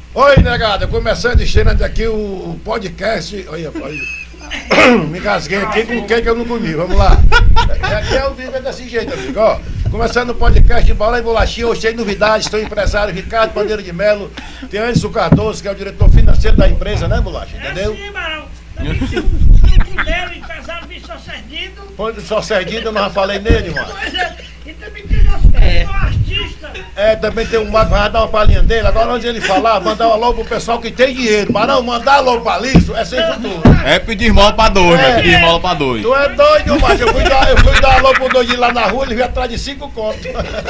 Oi, negada, começando estreando aqui o podcast. Olha, me casguei aqui com quem que eu não comi, vamos lá. Aqui é o vídeo é desse jeito, amigo, ó. Começando o podcast de Bola e Bolachinha, hoje tem novidades, estou empresário Ricardo Bandeira de Melo, tem Anderson Cardoso, que é o diretor financeiro da empresa, né, Bolacha? Entendeu? Sim, Barão. Também tem um primeiro empresário de Socerdino. Pô, Socerdino, eu não já falei nele, mano. Pois é, e também tem nosso artista. É, também tem um Marco, vai dar uma palhinha dele. Agora, antes de ele falar, mandar um alô pro pessoal que tem dinheiro. Barão, mandar alô pra Liso é sem futuro. É pedir esmola pra dois, né? Pedir esmola pra dois. Tu é doido, macho. Eu fui dar alô pro doidinho lá na rua, ele veio atrás de 5 contos.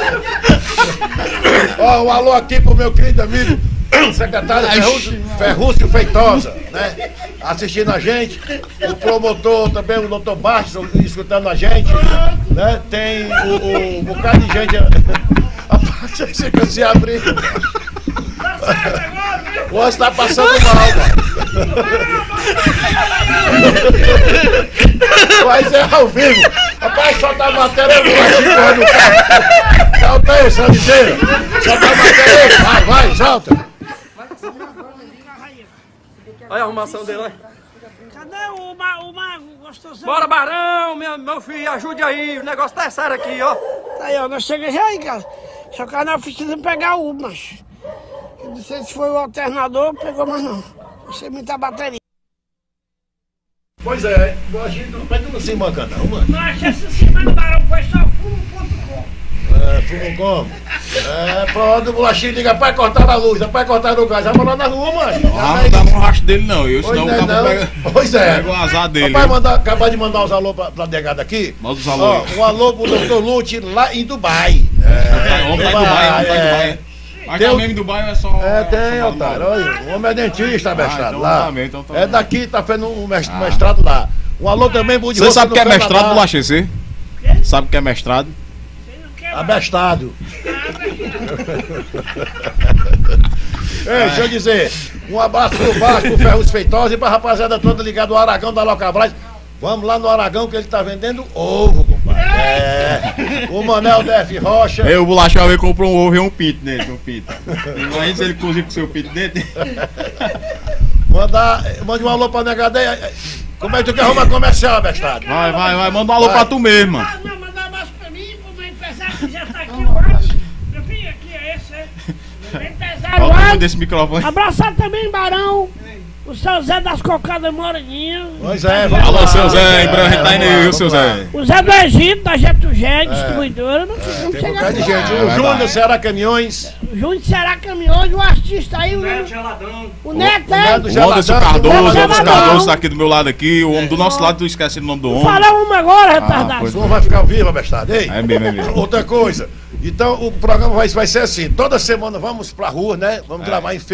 Ó, um alô aqui pro meu querido amigo, secretário Ferrúcio Feitosa, né? Assistindo a gente. O promotor também, o doutor Bastos, escutando a gente, né? Tem um bocado de gente. Rapaz, você quer se abrir. O outro tá passando mal, mano. Mas é ao vivo. Rapaz, solta a matéria, eu vou aqui no carro. Solta aí, Sandiceira. Solta a matéria aí. Vai, solta. Olha a arrumação dele, olha. Cadê o Mago gostosão? Bora, Barão, meu filho, ajude aí, o negócio tá sério aqui, ó. Tá aí, ó, nós chegamos já aí, cara. Só que na oficina pegar o macho. Eu não sei se foi o alternador, pegou, mas não. Você muita bateria. Pois é, mas tu não se manca não, mano. Mas essa semana, Barão, foi só fumo.com. É, fumo como? É, pronto, o bolachinho liga, pai, cortaram a luz, pai, cortaram o gás, vamos lá na rua, mano. Não dá um rastro dele não, eu senão Pois o é, cabo não. Pois é. pega o azar dele. Papai acabar de mandar os alô pra negada aqui. Manda os alô. Ó, um alô pro Dr. Lute lá em Dubai. Homem tá em Dubai, homem tá em Dubai. Mas Tem tá o- mesmo em Dubai é só... É, tem, só otário. Olha, o homem é dentista, mestrado, então lá. tá bem, então tá É bem. daqui, tá fazendo um mestrado lá. Um alô também pro Você sabe o que é mestrado, Bolachinha? Você sabe o que é mestrado? Abestado. Ei, deixa eu dizer, um abraço pro Vasco, pro Ferruz Feitosa e pra rapaziada toda ligada ao Aragão da Locabras. Vamos lá no Aragão que ele tá vendendo ovo, compadre. É. O Manel DF Rocha. Aí o Bolachinha veio comprou um ovo e um pinto nele, um pinto. Imagina se ele cozinha com o seu pinto dentro. Mande um alô pra negadeia. Como é que tu quer arrumar comercial, abestado? Vai, manda um alô pra tu mesmo, mano. Ah, não, mandar um abraço pra mim, pro meu empresário que já tá aqui, hoje. Meu filho, aqui é esse, é. Meu empresário Fala o nome hoje. desse microfone. Abraçar também, Barão. O seu Zé das Cocadas Moreninha. Pois é, vamos Alô, lá. seu Zé, em breve a gente tá indo aí, viu, Vamos seu lá. Zé? O Zé do Egito, da Getugé, distribuidora. Não Tem um chega bocado de aqui. gente. O Júnior Ceará Caminhões. O Júnior Será Caminhões, o artista aí, o Neto O é. Neto O Anderson Cardoso, o Anderson Geladão. Cardoso tá aqui do meu lado aqui, o homem do nosso lado, tu esquece o nome do homem. Fala uma agora, retardado. pois Tu não vai ficar vivo, abestado, ei? É mesmo. Outra coisa. Então, o programa vai ser assim. Toda semana vamos pra rua, né? Vamos gravar em